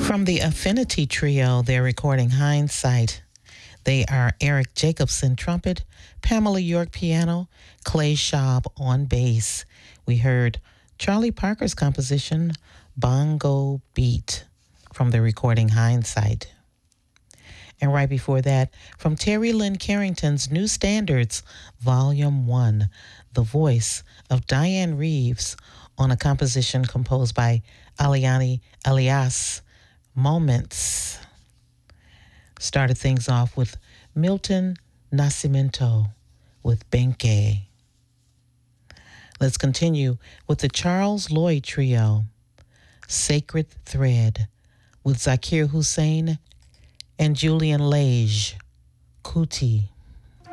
From the Affinity Trio, they're recording Hindsight. They are Eric Jacobson, trumpet, Pamela York, piano, Clay Schaub on bass. We heard Charlie Parker's composition, Bongo Beat, from the recording Hindsight. And right before that, from Terry Lynn Carrington's New Standards, Volume 1, the voice of Diane Reeves on a composition composed by Aliani Elias, Moments. Started things off with Milton Nascimento with Benke. Let's continue with the Charles Lloyd Trio, Sacred Thread, with Zakir Hussain and Julian Lage, Kuti.